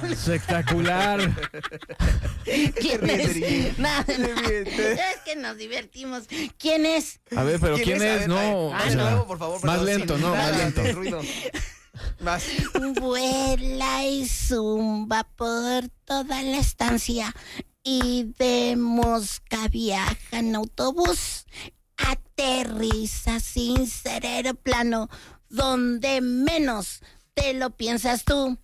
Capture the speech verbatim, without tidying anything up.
Espectacular. ¿Quién es? Nada, Te ríes, te- es que nos divertimos. ¿Quién es? A ver, pero ¿quién, A es? ver, No, ay, o más sea, nuevo, por favor, más perdón, lento, sin no, más nada lento. de ruido. Más. Vuela y zumba por toda la estancia y de Mosca viaja en autobús. Aterriza sin ser aeroplano, donde menos te lo piensas tú.